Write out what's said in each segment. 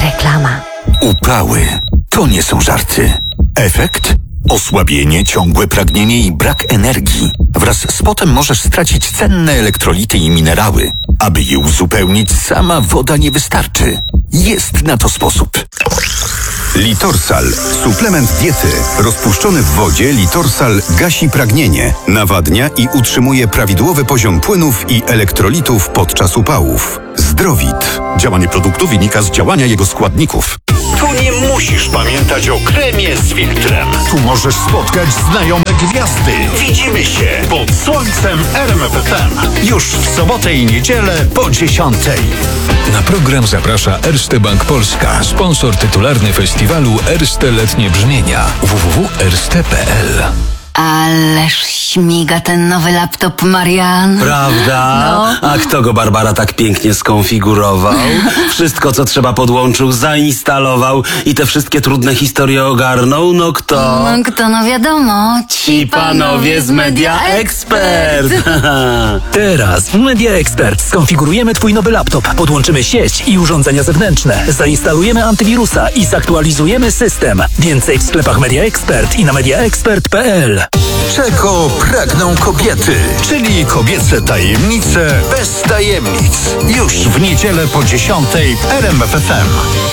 Reklama. Upały to nie są żarty. Efekt? Osłabienie, ciągłe pragnienie i brak energii. Wraz z potem możesz stracić cenne elektrolity i minerały. Aby je uzupełnić, sama woda nie wystarczy. Jest na to sposób. Litorsal. Suplement diety. Rozpuszczony w wodzie Litorsal gasi pragnienie, nawadnia i utrzymuje prawidłowy poziom płynów i elektrolitów podczas upałów. Zdrowit. Działanie produktu wynika z działania jego składników. Tu nie musisz pamiętać o kremie z filtrem. Tu możesz spotkać znajome gwiazdy. Widzimy się pod słońcem RMF FM. Już w sobotę i niedzielę po 10:00. Na program zaprasza Erste Bank Polska, sponsor tytularny festiwalu Erste Letnie Brzmienia. www.erste.pl. Ależ śmiga ten nowy laptop, Marian. Prawda? No. A kto go, Barbara, tak pięknie skonfigurował? Wszystko, co trzeba, podłączył, zainstalował i te wszystkie trudne historie ogarnął? No kto? No wiadomo. Ci panowie z Media Expert. Teraz w Media Expert skonfigurujemy Twój nowy laptop, podłączymy sieć i urządzenia zewnętrzne, zainstalujemy antywirusa i zaktualizujemy system. Więcej w sklepach Media Expert i na mediaexpert.pl. Czego pragną kobiety? Czyli kobiece tajemnice bez tajemnic. Już w niedzielę po 10:00 w RMF FM.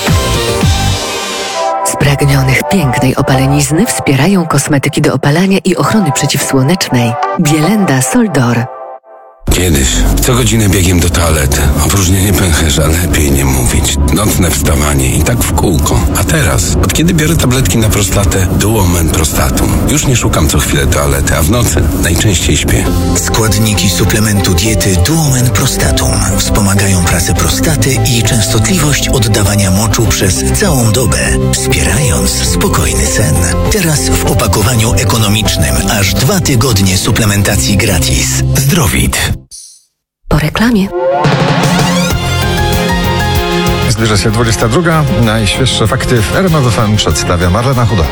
Spragnionych pięknej opalenizny wspierają kosmetyki do opalania i ochrony przeciwsłonecznej Bielenda Soldor. Kiedyś co godzinę biegiem do toalety. Opróżnienie pęcherza, lepiej nie mówić. Nocne wstawanie i tak w kółko. A teraz, od kiedy biorę tabletki na prostatę Duomen Prostatum, już nie szukam co chwilę toalety, a w nocy najczęściej śpię. Składniki suplementu diety Duomen Prostatum wspomagają pracę prostaty i częstotliwość oddawania moczu przez całą dobę, wspierając spokojny sen. Teraz w opakowaniu ekonomicznym aż 2 tygodnie suplementacji gratis. Zdrowit. Po reklamie. Zbliża się 22. Najświeższe fakty w RMF FM przedstawia Marlena Chuda.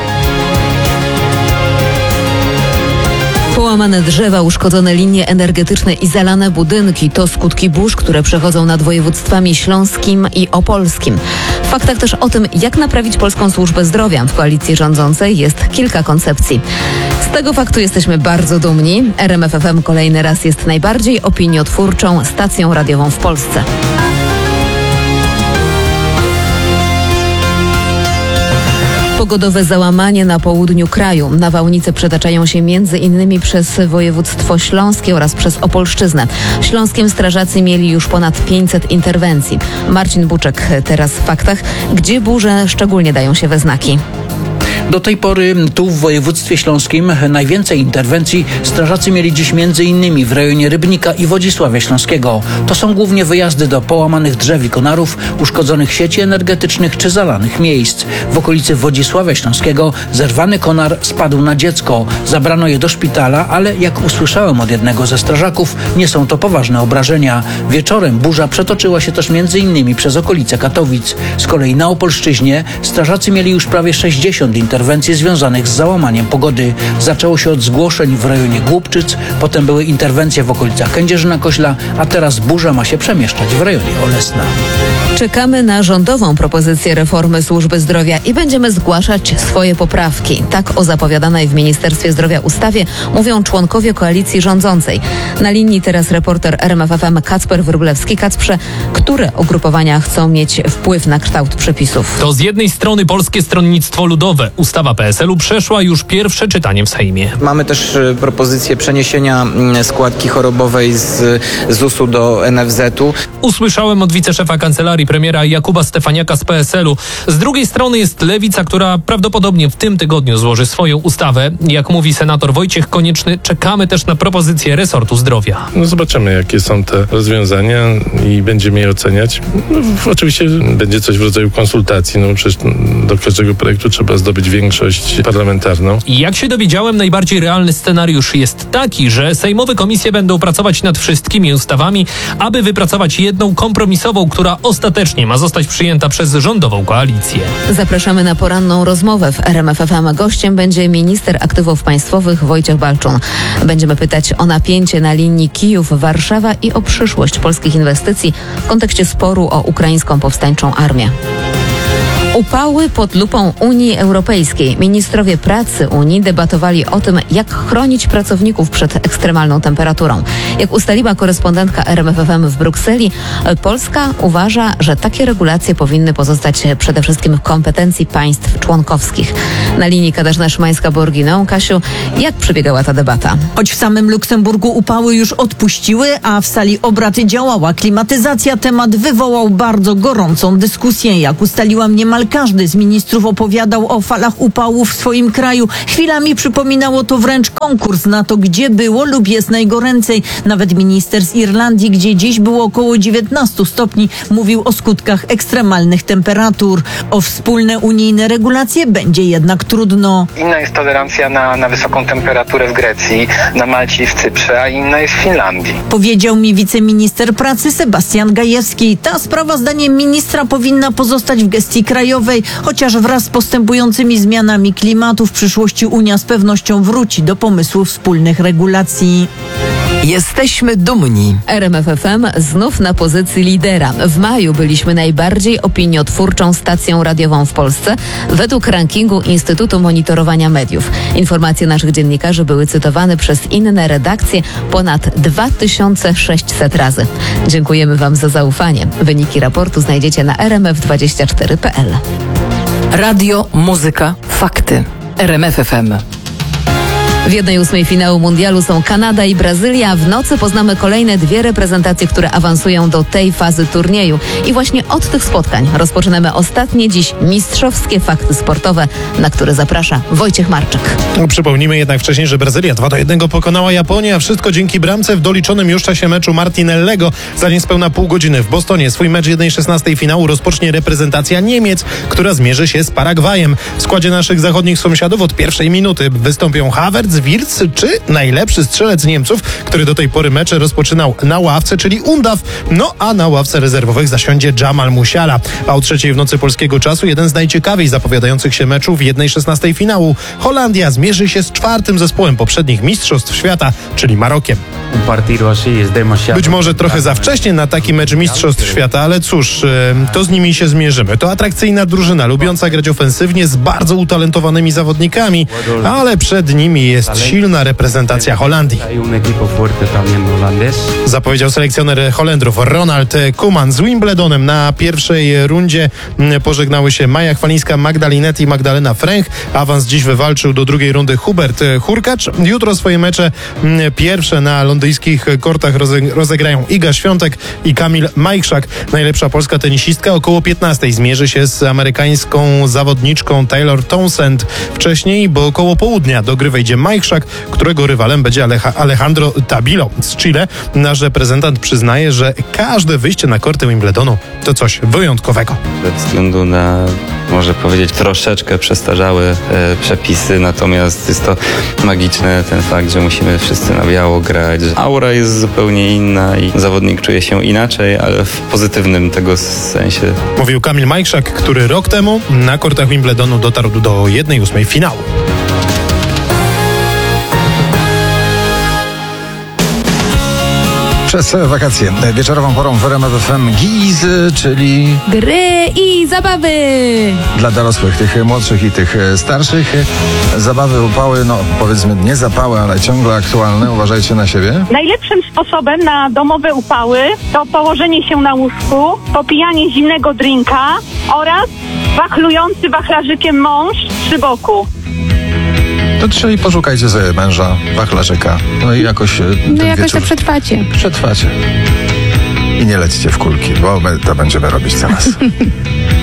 Połamane drzewa, uszkodzone linie energetyczne i zalane budynki to skutki burz, które przechodzą nad województwami śląskim i opolskim. W faktach też o tym, jak naprawić polską służbę zdrowia. W koalicji rządzącej jest kilka koncepcji. Z tego faktu jesteśmy bardzo dumni. RMF FM kolejny raz jest najbardziej opiniotwórczą stacją radiową w Polsce. Pogodowe załamanie na południu kraju. Nawałnice przetaczają się m.in. przez województwo śląskie oraz przez Opolszczyznę. W Śląskiem strażacy mieli już ponad 500 interwencji. Marcin Buczek teraz w faktach, gdzie burze szczególnie dają się we znaki. Do tej pory tu w województwie śląskim najwięcej interwencji strażacy mieli dziś m.in. w rejonie Rybnika i Wodzisławia Śląskiego. To są głównie wyjazdy do połamanych drzew i konarów, uszkodzonych sieci energetycznych czy zalanych miejsc. W okolicy Wodzisławia Śląskiego zerwany konar spadł na dziecko. Zabrano je do szpitala, ale jak usłyszałem od jednego ze strażaków, nie są to poważne obrażenia. Wieczorem burza przetoczyła się też m.in. przez okolice Katowic. Z kolei na Opolszczyźnie strażacy mieli już prawie 60 interwencji związanych z załamaniem pogody. Zaczęło się od zgłoszeń w rejonie Głubczyc, potem były interwencje w okolicach Kędzierzyna-Koźla, a teraz burza ma się przemieszczać w rejonie Olesna. Czekamy na rządową propozycję reformy służby zdrowia i będziemy zgłaszać swoje poprawki. Tak o zapowiadanej w Ministerstwie Zdrowia ustawie mówią członkowie koalicji rządzącej. Na linii teraz reporter RMF FM Kacper Wróblewski. Kacprze, które ugrupowania chcą mieć wpływ na kształt przepisów? To z jednej strony Polskie Stronnictwo Ludowe. Ustawa PSL-u przeszła już pierwsze czytanie w Sejmie. Mamy też propozycję przeniesienia składki chorobowej z ZUS-u do NFZ-u. Usłyszałem od wiceszefa kancelarii premiera Jakuba Stefaniaka z PSL-u. Z drugiej strony jest Lewica, która prawdopodobnie w tym tygodniu złoży swoją ustawę. Jak mówi senator Wojciech Konieczny, czekamy też na propozycję resortu zdrowia. Zobaczymy, jakie są te rozwiązania i będziemy je oceniać. Oczywiście będzie coś w rodzaju konsultacji. Przecież do każdego projektu trzeba zdobyć większość parlamentarną. Jak się dowiedziałem, najbardziej realny scenariusz jest taki, że sejmowe komisje będą pracować nad wszystkimi ustawami, aby wypracować jedną kompromisową, która ostatecznie ma zostać przyjęta przez rządową koalicję. Zapraszamy na poranną rozmowę w RMF FM. Gościem będzie minister aktywów państwowych Wojciech Balczun. Będziemy pytać o napięcie na linii Kijów-Warszawa i o przyszłość polskich inwestycji w kontekście sporu o ukraińską powstańczą armię. Upały pod lupą Unii Europejskiej. Ministrowie pracy Unii debatowali o tym, jak chronić pracowników przed ekstremalną temperaturą. Jak ustaliła korespondentka RMFFM w Brukseli, Polska uważa, że takie regulacje powinny pozostać przede wszystkim w kompetencji państw członkowskich. Na linii Katarzyna Szymańska-Borginą. Kasiu, jak przebiegała ta debata? Choć w samym Luksemburgu upały już odpuściły, a w sali obrad działała klimatyzacja, temat wywołał bardzo gorącą dyskusję. Jak ustaliłam, niemal każdy z ministrów opowiadał o falach upałów w swoim kraju. Chwilami przypominało to wręcz konkurs na to, gdzie było lub jest najgoręcej. Nawet minister z Irlandii, gdzie dziś było około 19 stopni, mówił o skutkach ekstremalnych temperatur. O wspólne unijne regulacje będzie jednak trudno. Inna jest tolerancja na wysoką temperaturę w Grecji, na Malcie i w Cyprze, a inna jest w Finlandii. Powiedział mi wiceminister pracy Sebastian Gajewski. Ta sprawa zdaniem ministra powinna pozostać w gestii krajowej, chociaż wraz z postępującymi zmianami klimatu w przyszłości Unia z pewnością wróci do pomysłu wspólnych regulacji. Jesteśmy dumni. RMFFM znów na pozycji lidera. W maju byliśmy najbardziej opiniotwórczą stacją radiową w Polsce według rankingu Instytutu Monitorowania Mediów. Informacje naszych dziennikarzy były cytowane przez inne redakcje ponad 2600 razy. Dziękujemy Wam za zaufanie. Wyniki raportu znajdziecie na rmf24.pl. Radio, muzyka, fakty. RMFFM. W 1/8 finału mundialu są Kanada i Brazylia. W nocy poznamy kolejne 2 reprezentacje, które awansują do tej fazy turnieju. I właśnie od tych spotkań rozpoczynamy ostatnie dziś mistrzowskie fakty sportowe, na które zaprasza Wojciech Marczyk. Przypomnijmy jednak wcześniej, że Brazylia 2-1 pokonała Japonię, a wszystko dzięki bramce w doliczonym już czasie meczu Martinellego. Za niespełna pół godziny w Bostonie swój mecz 1/16 finału rozpocznie reprezentacja Niemiec, która zmierzy się z Paragwajem. W składzie naszych zachodnich sąsiadów od pierwszej minuty wystąpią Havertz, Wirtz czy najlepszy strzelec Niemców, który do tej pory mecze rozpoczynał na ławce, czyli Undaw. No a na ławce rezerwowych zasiądzie Jamal Musiala. A o 3:00 w nocy polskiego czasu jeden z najciekawiej zapowiadających się meczów 1/16 finału. Holandia zmierzy się z 4. zespołem poprzednich mistrzostw świata, czyli Marokiem. Być może trochę za wcześnie na taki mecz mistrzostw świata, ale cóż, to z nimi się zmierzymy. To atrakcyjna drużyna, lubiąca grać ofensywnie z bardzo utalentowanymi zawodnikami, ale przed nimi jest silna reprezentacja Holandii. Zapowiedział selekcjoner Holendrów Ronald Koeman. Z Wimbledonem na pierwszej rundzie pożegnały się Maja Chwalińska, Magdalinet i Magdalena Fręch. Awans dziś wywalczył do drugiej rundy Hubert Hurkacz. Jutro swoje mecze pierwsze na londyńskich kortach rozegrają Iga Świątek i Kamil Majchrzak. Najlepsza polska tenisistka około 15:00 zmierzy się z amerykańską zawodniczką Taylor Townsend. Wcześniej, bo około południa do gry wejdzie Majchrzak, którego rywalem będzie Alejandro Tabilo z Chile. Nasz reprezentant przyznaje, że każde wyjście na korty Wimbledonu to coś wyjątkowego. Ze względu na, może powiedzieć, troszeczkę przestarzałe przepisy, natomiast jest to magiczne ten fakt, że musimy wszyscy na biało grać. Aura jest zupełnie inna i zawodnik czuje się inaczej, ale w pozytywnym tego sensie. Mówił Kamil Majchrzak, który rok temu na kortach Wimbledonu dotarł do 1/8 finału. Przez wakacje wieczorową porą w RMF FM GIZ, czyli gry i zabawy dla dorosłych, tych młodszych i tych starszych. Zabawy, upały, no powiedzmy nie zapały, ale ciągle aktualne. Uważajcie na siebie. Najlepszym sposobem na domowe upały to położenie się na łóżku, popijanie zimnego drinka oraz wachlujący wachlarzykiem mąż przy boku. To czyli poszukajcie sobie męża, wachlarzyka. No i jakoś to przetrwacie. Przetrwacie. I nie lećcie w kulki, bo my to będziemy robić za nas.